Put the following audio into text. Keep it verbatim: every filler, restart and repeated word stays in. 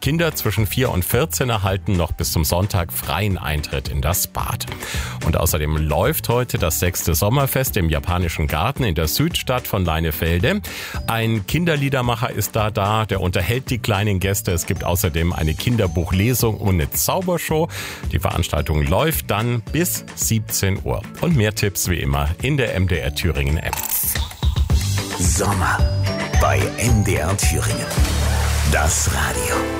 Kinder zwischen vier und vierzehn erhalten noch bis zum Sonntag freien Eintritt in das Bad. Und außerdem läuft heute das sechste Sommerfest im Japanischen Garten in der Südstadt von Leinefelde. Ein Kinderliedermacher ist da da, der unterhält die kleinen Gäste. Es gibt außerdem eine Kinderbuchlesung und eine Zaubershow. Die Veranstaltung läuft dann bis siebzehn Uhr. Und mehr Tipps wie immer in der M D R Thüringen App. Sommer bei M D R Thüringen. Das Radio.